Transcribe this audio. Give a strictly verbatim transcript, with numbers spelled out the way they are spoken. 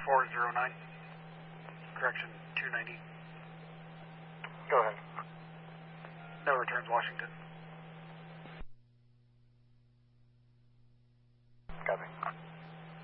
four zero nine. Correction, two ninety. Go ahead. No returns, Washington.